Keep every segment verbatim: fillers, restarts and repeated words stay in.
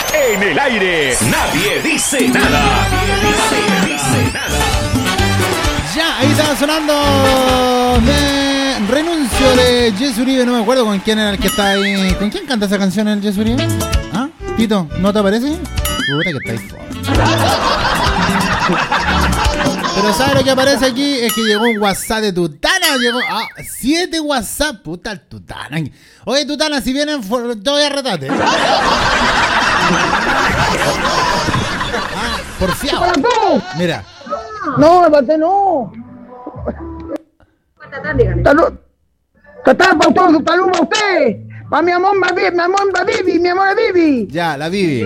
En el aire, nadie dice nada. Nadie dice nada. Ya, ahí estaba sonando de Renuncio de Jess Uribe. No me acuerdo con quién era el que está ahí. ¿Con quién canta esa canción el Jess Uribe? ¿Ah? Tito, ¿no te aparece? Puta que estáis fome. Pero ¿sabes lo que aparece aquí? Es que llegó un WhatsApp de Tutana. Llegó, ah, siete WhatsApp. Puta el Tutana. Oye, Tutana, si vienen, te voy a retarte. Ah, porfiado. Mira. No, el bate no. Salud. Tatán, para usted, salud para usted. Para mi amor, mi amor, la Bibi, mi amor, la Bibi. Ya, la Bibi.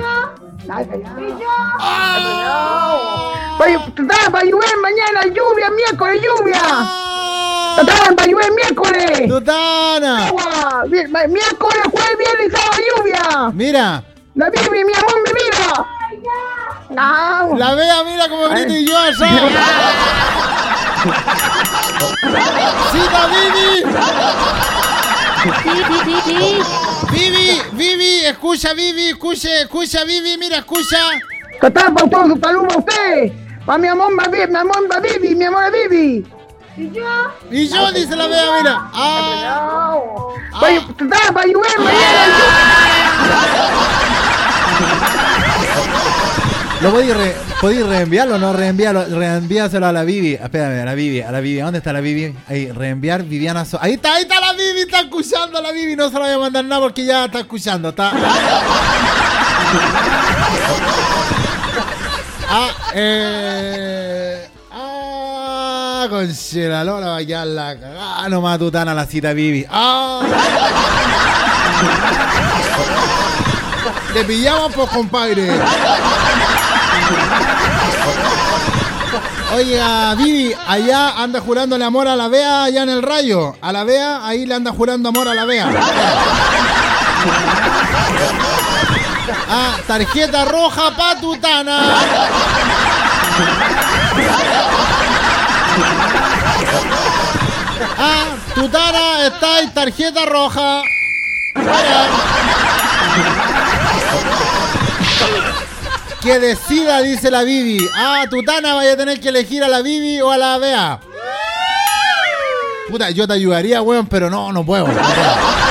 Tatán, para llover mañana, lluvia, miércoles, lluvia. Tatán, para llover miércoles. Tutana. Miércoles, jueves, viernes y sábado, lluvia. Mira. La Bibi, mi amor, mi vida. No. La vea, mira como grito y yo allá. ¡Sí, la Bibi! Bibi, Bibi, escucha, Bibi, escucha, escucha, Bibi, mira, escucha. Tatán, para usted, salud para usted. Para mi amor, mi amor, la Bibi, mi amor, la Bibi. ¿Y yo? Y yo, dice la vea, mira. Ah. Tatán, para llover mañana, ¿Lo podéis re, podéis reenviarlo o no? Reenviarlo, reenvíaselo a la Bibi. Espérame, a la Bibi, a la Bibi. ¿Dónde está la Bibi? Ahí, reenviar Viviana So. Ahí está, ahí está la Bibi, está escuchando la Bibi. No se la voy a mandar nada porque ya está escuchando. Está. Ah, eh. Ah, conchera, Lola va a quedar la cagada. Nomás Tutana la cita Bibi. Ah. Te pillamos, pues, compadre. Oiga, Vivi, allá anda jurándole amor a la Bea, allá en el Rayo. A la Bea, ahí le anda jurando amor a la Bea. Ah, tarjeta roja pa' Tutana. Ah, Tutana, está en tarjeta roja. Vaya. Que decida, dice la Bibi. Ah, Tutana, vaya a tener que elegir a la Bibi o a la Bea. Puta, yo te ayudaría, weón, pero no, no puedo. No puedo.